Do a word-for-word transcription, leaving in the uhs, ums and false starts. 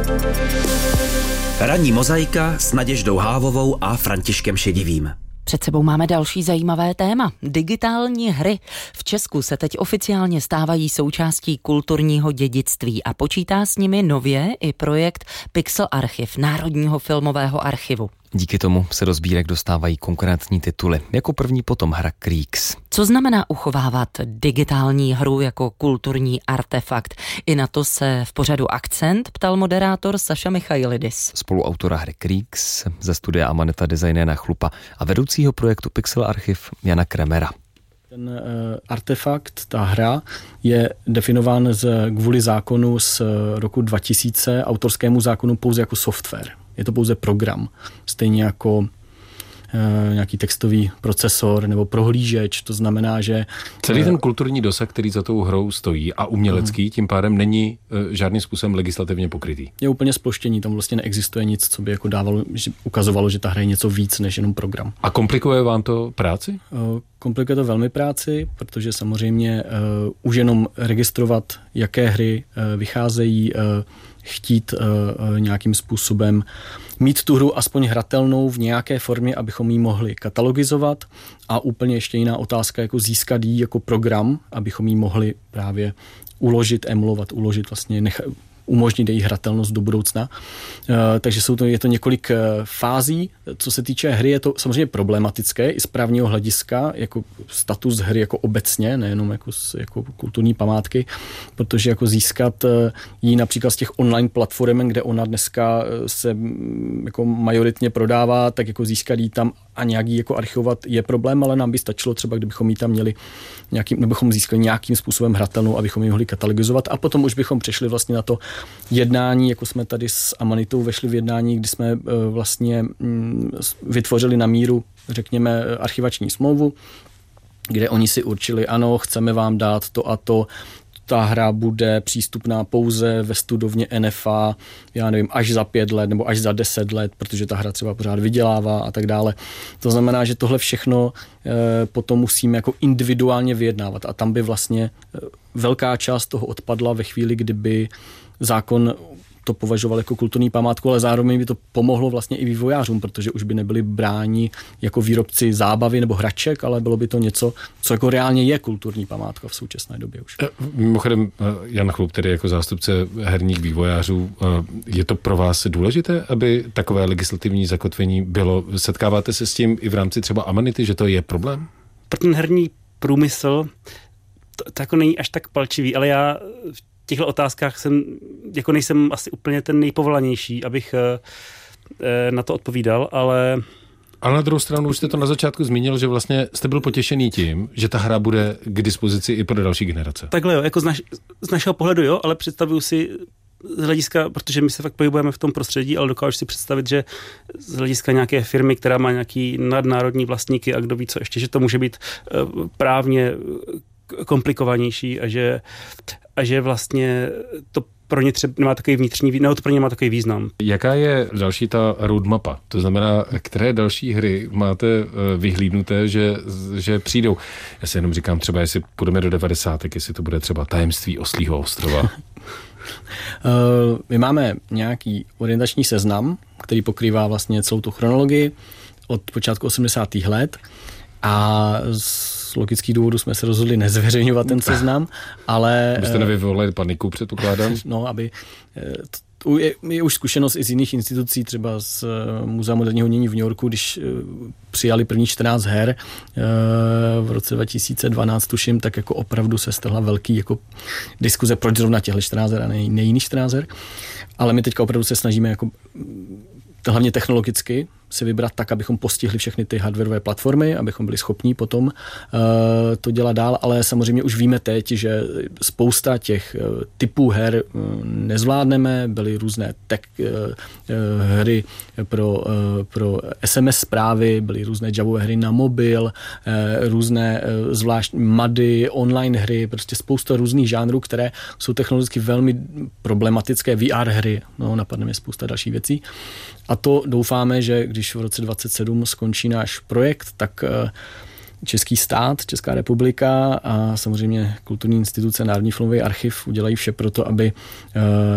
Ranní mozaika s Naděždou Hávovou a Františkem Šedivým. Před sebou máme další zajímavé téma. Digitální hry v Česku se teď oficiálně stávají součástí kulturního dědictví a počítá s nimi nově i projekt Pixel Archiv, Národního filmového archivu. Díky tomu se do sbírek dostávají konkrétní tituly. Jako první potom hra Kriegs. Co znamená uchovávat digitální hru jako kulturní artefakt? I na to se v pořadu Akcent ptal moderátor Saša Michailidis. Spoluautora hry Kriegs ze studia Amanita designéra Chlupa a vedoucího projektu Pixel Archiv Jana Kremera. Ten uh, artefakt, ta hra, je definován z, kvůli zákonu z roku dva tisíce, autorskému zákonu, pouze jako software. Je to pouze program, stejně jako e, nějaký textový procesor nebo prohlížeč, to znamená, že... Celý ten kulturní dosah, který za tou hrou stojí a umělecký, tím pádem není e, žádným způsobem legislativně pokrytý. Je úplně sploštění, tam vlastně neexistuje nic, co by jako dávalo, že ukazovalo, že ta hra je něco víc než jenom program. A komplikuje vám to práci? E, komplikuje to velmi práci, protože samozřejmě e, už jenom registrovat, jaké hry e, vycházejí, e, chtít uh, nějakým způsobem mít tu hru aspoň hratelnou v nějaké formě, abychom ji mohli katalogizovat, a úplně ještě jiná otázka, jako získat ji jako program, abychom ji mohli právě uložit, emulovat, uložit, vlastně nech- umožnit její hratelnost do budoucna. Uh, takže jsou to, je to několik uh, fází. Co se týče hry, je to samozřejmě problematické i z právního hlediska, jako status hry jako obecně, nejenom jako, jako kulturní památky, protože jako získat uh, ji například z těch online platform, kde ona dneska se jako majoritně prodává, tak jako získat ji tam a nějak ji jako archivovat je problém, ale nám by stačilo třeba, kdybychom ji tam měli nějakým, nebo bychom získali nějakým způsobem hratelnou, abychom ji mohli katalogizovat, a potom už bychom přešli vlastně na to jednání, jako jsme tady s Amanitou vešli v jednání, kdy jsme vlastně vytvořili na míru, řekněme, archivační smlouvu, kde oni si určili, ano, chceme vám dát to a to, ta hra bude přístupná pouze ve studovně N F A, já nevím, až za pět let nebo až za deset let, protože ta hra třeba pořád vydělává a tak dále. To znamená, že tohle všechno e, potom musíme jako individuálně vyjednávat, a tam by vlastně velká část toho odpadla ve chvíli, kdyby zákon to považoval jako kulturní památku, ale zároveň by to pomohlo vlastně i vývojářům, protože už by nebyli bráni jako výrobci zábavy nebo hraček, ale bylo by to něco, co jako reálně je kulturní památka v současné době už. Mimochodem, Jan Chlup, tedy jako zástupce herních vývojářů, je to pro vás důležité, aby takové legislativní zakotvení bylo? Setkáváte se s tím i v rámci třeba Amanity, že to je problém? Pro ten herní průmysl to, to jako není až tak palčivý, ale já v těchto otázkách jsem, jako nejsem asi úplně ten nejpovolanější, abych e, na to odpovídal, ale... Ale na druhou stranu už jste to na začátku zmínil, že vlastně jste byl potěšený tím, že ta hra bude k dispozici i pro další generace. Takhle jo, jako z, naš, z našeho pohledu jo, ale představuju si z hlediska, protože my se fakt pohybujeme v tom prostředí, ale dokážu si představit, že z hlediska nějaké firmy, která má nějaký nadnárodní vlastníky a kdo ví co ještě, že to může být e, právně komplikovanější a že, a že vlastně to pro ně třeba nemá takový vnitřní, nebo to pro ně má takový význam. Jaká je další ta roadmapa? To znamená, které další hry máte vyhlídnuté, že, že přijdou? Já si jenom říkám třeba, jestli půjdeme do devadesátek, jestli to bude třeba Tajemství Oslího ostrova. My máme nějaký orientační seznam, který pokrývá vlastně celou tu chronologii od počátku osmdesátých let, a z logických důvodů jsme se rozhodli nezveřejňovat ten seznam, ale... Byste nevyvolali paniku, předpokládám? No, aby... To je, je už zkušenost i z jiných institucí, třeba z Muzea moderního umění v New Yorku, když přijali první čtrnáct her v roce dva tisíce dvanáct, tuším, tak jako opravdu se strhla velký jako diskuze, proč zrovna těhle čtrnáct her a ne, ne jiných čtrnáct her. Ale my teďka opravdu se snažíme jako hlavně technologicky si vybrat tak, abychom postihli všechny ty hardwareové platformy, abychom byli schopní potom uh, to dělat dál, ale samozřejmě už víme teď, že spousta těch uh, typů her uh, nezvládneme, byly různé tech, uh, uh, hry pro, uh, pro S M S zprávy, byly různé javové hry na mobil, uh, různé uh, zvlášť mady, online hry, prostě spousta různých žánrů, které jsou technologicky velmi problematické, V R hry, no, napadne mě spousta dalších věcí. A to doufáme, že když v roce dvacet sedm skončí náš projekt, tak český stát, Česká republika a samozřejmě kulturní instituce, Národní filmový archiv udělají vše pro to, aby